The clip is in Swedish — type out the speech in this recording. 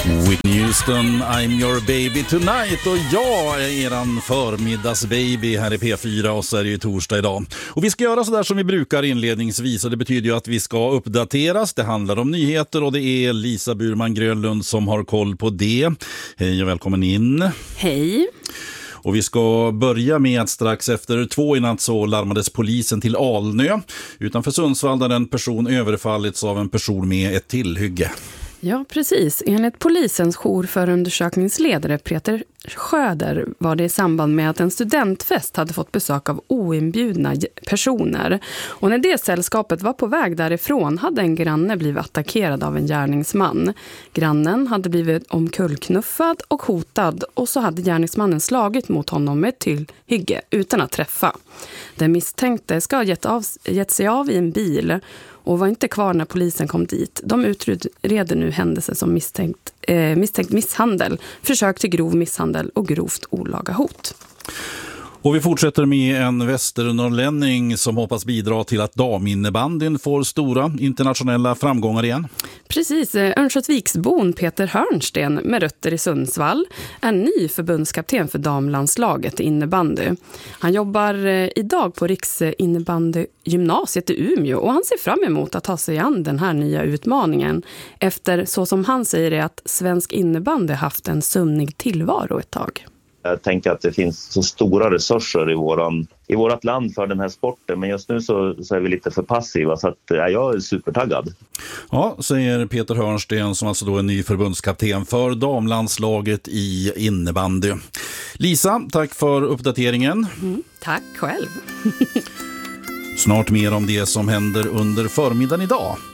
Whitney Houston, I'm your baby tonight, och jag är eran förmiddagsbaby här i P4, och så är det ju torsdag idag. Och vi ska göra så där som vi brukar inledningsvis, och det betyder ju att vi ska uppdateras. Det handlar om nyheter och det är Lisa Burman Grönlund som har koll på det. Hej och välkommen in. Hej. Och vi ska börja med att strax efter 2 i natt så larmades polisen till Alnö utanför Sundsvall, där en person överfallits av en person med ett tillhygge. Ja, precis. Enligt polisens jourförundersökningsledare Peter Sjöder var det i samband med att en studentfest hade fått besök av oinbjudna personer. Och när det sällskapet var på väg därifrån hade en granne blivit attackerad av en gärningsman. Grannen hade blivit omkullknuffad och hotad, och så hade gärningsmannen slagit mot honom med ett tillhygge utan att träffa. Den misstänkte ska ha gett sig av i en bil och var inte kvar när polisen kom dit. De utreder nu händelsen som misstänkt misshandel, försök till grov misshandel och grovt olaga hot. Och vi fortsätter med en västernorrlänning som hoppas bidra till att daminnebandyn får stora internationella framgångar igen. Precis, Örnsköldsviksbon Peter Hörnsten med rötter i Sundsvall är ny förbundskapten för damlandslaget i innebandy. Han jobbar idag på Riksinnebandy-gymnasiet i Umeå, och han ser fram emot att ta sig an den här nya utmaningen efter, så som han säger, det att svensk innebandy haft en sömnig tillvaro ett tag. Jag tänker att det finns så stora resurser i vårt land för den här sporten, men just nu så är vi lite för passiva, så att jag är supertaggad. Ja, säger Peter Hörnsten som alltså då är ny förbundskapten för damlandslaget i innebandy. Lisa, tack för uppdateringen. Tack själv. Snart mer om det som händer under förmiddagen idag.